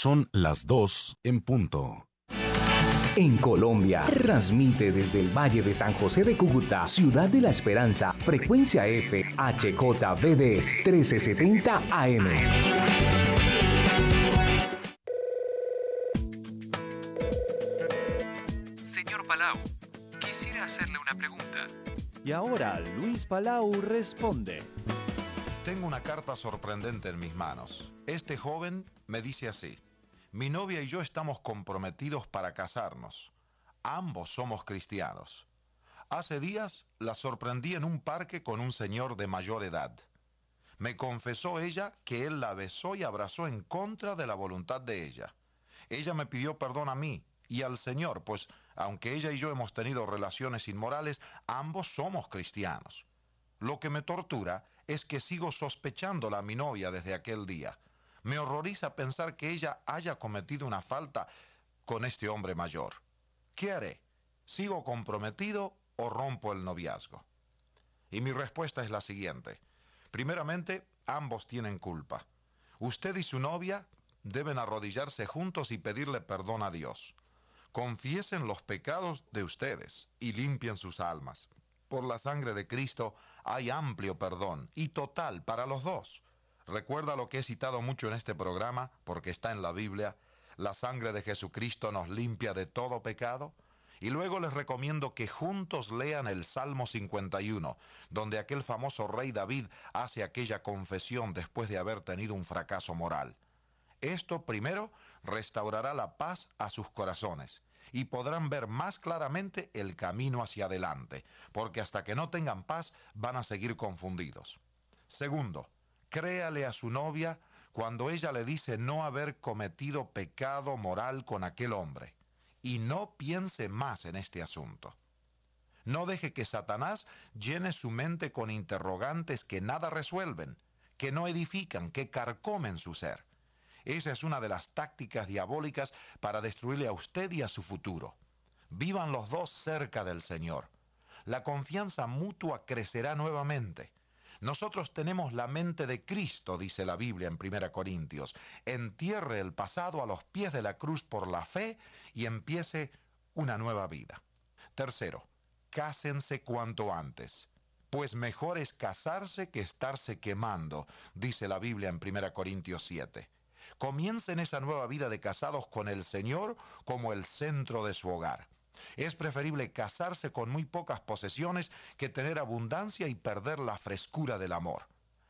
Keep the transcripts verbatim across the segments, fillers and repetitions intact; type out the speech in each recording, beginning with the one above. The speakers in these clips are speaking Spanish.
Son las dos en punto. En Colombia, transmite desde el Valle de San José de Cúcuta, Ciudad de la Esperanza, frecuencia F, H J V D trece setenta A M. Señor Palau, quisiera hacerle una pregunta. Y ahora Luis Palau responde. Tengo una carta sorprendente en mis manos. Este joven me dice así: mi novia y yo estamos comprometidos para casarnos. Ambos somos cristianos. Hace días la sorprendí en un parque con un señor de mayor edad. Me confesó ella que él la besó y abrazó en contra de la voluntad de ella. Ella me pidió perdón a mí y al Señor, pues aunque ella y yo hemos tenido relaciones inmorales, ambos somos cristianos. Lo que me tortura es que sigo sospechándola a mi novia desde aquel día. Me horroriza pensar que ella haya cometido una falta con este hombre mayor. ¿Qué haré? ¿Sigo comprometido o rompo el noviazgo? Y mi respuesta es la siguiente. Primeramente, ambos tienen culpa. Usted y su novia deben arrodillarse juntos y pedirle perdón a Dios. Confiesen los pecados de ustedes y limpien sus almas. Por la sangre de Cristo hay amplio perdón y total para los dos. Recuerda lo que he citado mucho en este programa, porque está en la Biblia: la sangre de Jesucristo nos limpia de todo pecado. Y luego les recomiendo que juntos lean el Salmo cincuenta y uno, donde aquel famoso rey David hace aquella confesión después de haber tenido un fracaso moral. Esto primero restaurará la paz a sus corazones y podrán ver más claramente el camino hacia adelante, porque hasta que no tengan paz van a seguir confundidos. Segundo, créale a su novia cuando ella le dice no haber cometido pecado moral con aquel hombre, y no piense más en este asunto. No deje que Satanás llene su mente con interrogantes que nada resuelven, que no edifican, que carcomen su ser. Esa es una de las tácticas diabólicas para destruirle a usted y a su futuro. Vivan los dos cerca del Señor. La confianza mutua crecerá nuevamente. Nosotros tenemos la mente de Cristo, dice la Biblia en primera Corintios. Entierre el pasado a los pies de la cruz por la fe y empiece una nueva vida. Tercero, cásense cuanto antes, pues mejor es casarse que estarse quemando, dice la Biblia en primera Corintios siete. Comiencen esa nueva vida de casados con el Señor como el centro de su hogar. Es preferible casarse con muy pocas posesiones que tener abundancia y perder la frescura del amor.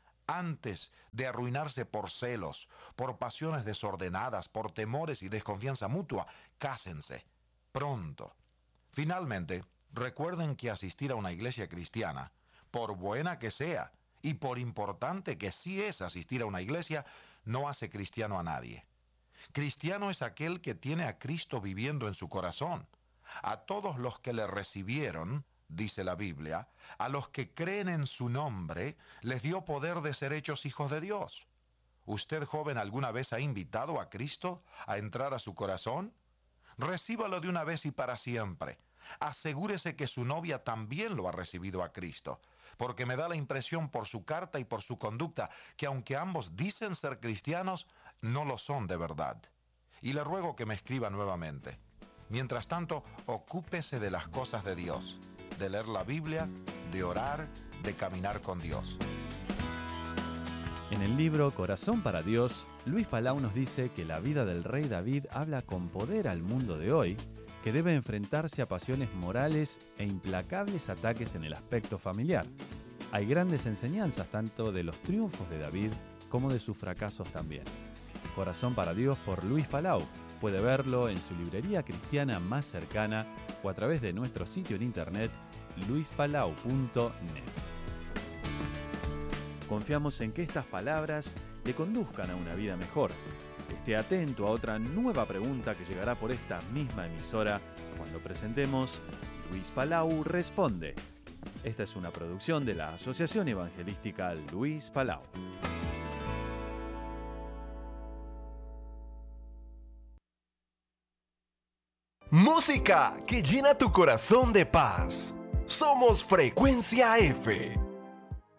Antes de arruinarse por celos, por pasiones desordenadas, por temores y desconfianza mutua, cásense pronto. Finalmente, recuerden que asistir a una iglesia cristiana, por buena que sea y por importante que sí es asistir a una iglesia, no hace cristiano a nadie. Cristiano es aquel que tiene a Cristo viviendo en su corazón. A todos los que le recibieron, dice la Biblia, a los que creen en su nombre, les dio poder de ser hechos hijos de Dios. ¿Usted, joven, alguna vez ha invitado a Cristo a entrar a su corazón? Recíbalo de una vez y para siempre. Asegúrese que su novia también lo ha recibido a Cristo, porque me da la impresión por su carta y por su conducta que aunque ambos dicen ser cristianos, no lo son de verdad. Y le ruego que me escriba nuevamente. Mientras tanto, ocúpese de las cosas de Dios, de leer la Biblia, de orar, de caminar con Dios. En el libro Corazón para Dios, Luis Palau nos dice que la vida del rey David habla con poder al mundo de hoy, que debe enfrentarse a pasiones morales e implacables ataques en el aspecto familiar. Hay grandes enseñanzas tanto de los triunfos de David como de sus fracasos también. Corazón para Dios por Luis Palau. Puede verlo en su librería cristiana más cercana o a través de nuestro sitio en internet luis palau punto net. Confiamos en que estas palabras le conduzcan a una vida mejor. Esté atento a otra nueva pregunta que llegará por esta misma emisora cuando presentemos Luis Palau Responde. Esta es una producción de la Asociación Evangelística Luis Palau. Música que llena tu corazón de paz. Somos Frecuencia F.